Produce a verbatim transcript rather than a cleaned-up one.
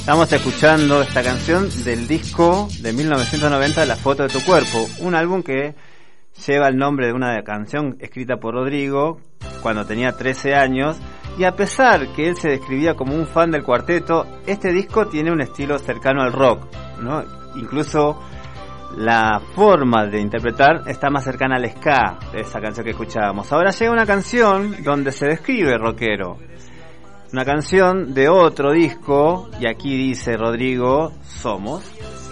Estamos escuchando esta canción del disco de mil novecientos noventa, La foto de tu cuerpo, un álbum que lleva el nombre de una canción escrita por Rodrigo cuando tenía trece años, y a pesar que él se describía como un fan del cuarteto, este disco tiene un estilo cercano al rock, ¿no? Incluso la forma de interpretar está más cercana al ska de esa canción que escuchábamos. Ahora llega una canción donde se describe rockero, una canción de otro disco, y aquí dice Rodrigo, Somos.